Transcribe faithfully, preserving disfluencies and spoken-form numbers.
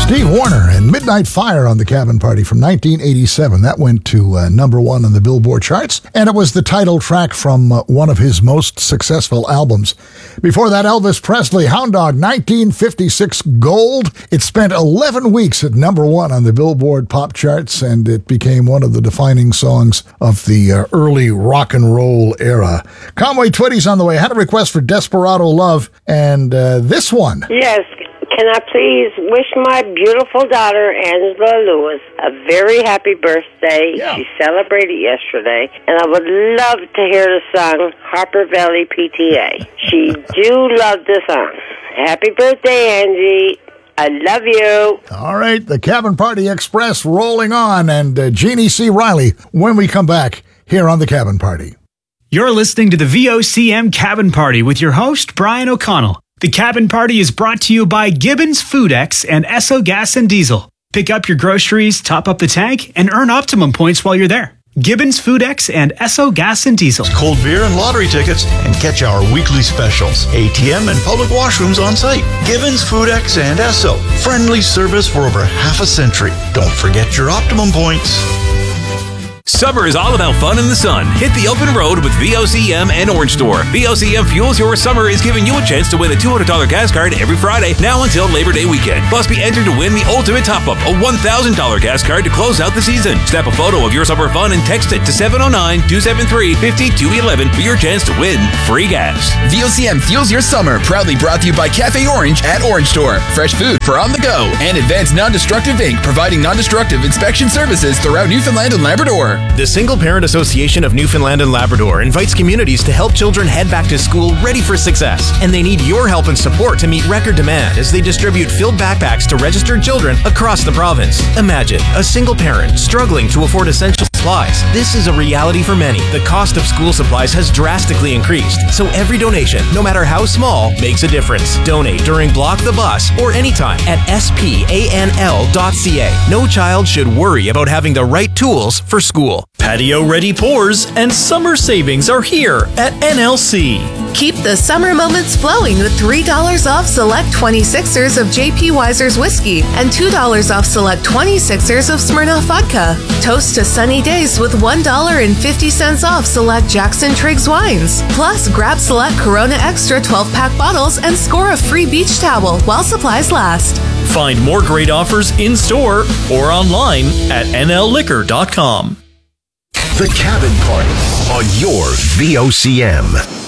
Steve Warner and Midnight Fire on the Cabin Party from nineteen eighty-seven. That went to uh, number one on the Billboard charts, and it was the title track from uh, one of his most successful albums. Before that, Elvis Presley, Hound Dog, nineteen fifty-six Gold. It spent eleven weeks at number one on the Billboard pop charts, and it became one of the defining songs of the uh, early rock and roll era. Conway Twitty's on the way. I had a request for Desperado Love, and uh, this one. Yes. Can I please wish my beautiful daughter, Angela Lewis, a very happy birthday. Yeah. She celebrated yesterday, and I would love to hear the song Harper Valley P T A. She do love the song. Happy birthday, Angie. I love you. All right, the Cabin Party Express rolling on, and uh, Jeannie C. Riley when we come back here on the Cabin Party. You're listening to the V O C M Cabin Party with your host, Brian O'Connell. The Cabin Party is brought to you by Gibbons FoodX and Esso Gas and Diesel. Pick up your groceries, top up the tank, and earn optimum points while you're there. Gibbons FoodX and Esso Gas and Diesel. Cold beer and lottery tickets, and catch our weekly specials. A T M and public washrooms on site. Gibbons FoodX and Esso. Friendly service for over half a century. Don't forget your optimum points. Summer is all about fun in the sun. Hit the open road with V O C M and Orange Store. V O C M Fuels Your Summer is giving you a chance to win a two hundred dollars gas card every Friday, now until Labor Day weekend. Plus, be entered to win the ultimate top-up, a one thousand dollars gas card to close out the season. Snap a photo of your summer fun and text it to seven oh nine, two seven three, five two one one for your chance to win free gas. V O C M Fuels Your Summer, proudly brought to you by Cafe Orange at Orange Store. Fresh food for on the go. And Advanced Non-Destructive Incorporated, providing non-destructive inspection services throughout Newfoundland and Labrador. The Single Parent Association of Newfoundland and Labrador invites communities to help children head back to school ready for success. And they need your help and support to meet record demand as they distribute filled backpacks to registered children across the province. Imagine a single parent struggling to afford essential supplies. This is a reality for many. The cost of school supplies has drastically increased, so every donation, no matter how small, makes a difference. Donate during Block the Bus or anytime at S P A N L dot C A. No child should worry about having the right tools for school. Patio-ready pours and summer savings are here at N L C. Keep the summer moments flowing with three dollars off select twenty-sixers of J P Weiser's whiskey and two dollars off select twenty-sixers of Smirnoff vodka. Toast to sunny days with one dollar and fifty cents off select Jackson Triggs wines. Plus, grab select Corona Extra twelve-pack bottles and score a free beach towel while supplies last. Find more great offers in-store or online at N L liquor dot com. The Cabin Party on your V O C M.